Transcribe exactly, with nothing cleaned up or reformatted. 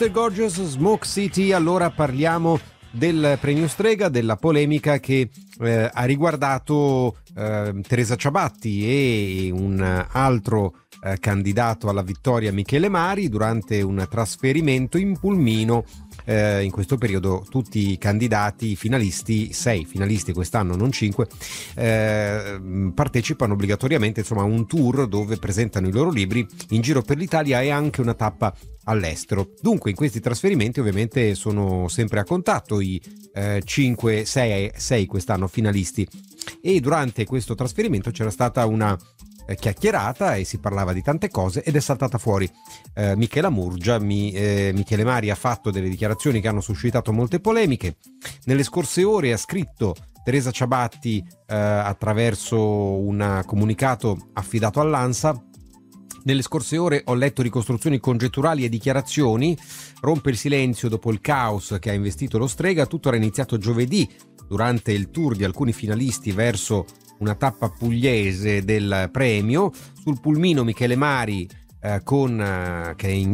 mister Gorgeous, Smoke City. Allora parliamo del premio Strega, della polemica che eh, ha riguardato eh, Teresa Ciabatti e un altro eh, candidato alla vittoria, Michele Mari, durante un trasferimento in pulmino. Eh, in questo periodo tutti i candidati finalisti, sei finalisti quest'anno, non cinque, eh, partecipano obbligatoriamente, insomma, a un tour dove presentano i loro libri in giro per l'Italia e anche una tappa all'estero. Dunque in questi trasferimenti ovviamente sono sempre a contatto i eh, cinque, sei quest'anno finalisti, e durante questo trasferimento c'era stata una chiacchierata e si parlava di tante cose ed è saltata fuori eh, Michela Murgia. Mi, eh, Michele Mari ha fatto delle dichiarazioni che hanno suscitato molte polemiche. Nelle scorse ore ha scritto Teresa Ciabatti eh, attraverso un comunicato affidato all'ANSA: nelle scorse ore ho letto ricostruzioni congetturali e dichiarazioni, rompe il silenzio dopo il caos che ha investito lo Strega. Tutto era iniziato giovedì durante il tour di alcuni finalisti verso una tappa pugliese del premio. Sul pulmino Michele Mari eh, con, eh, che è in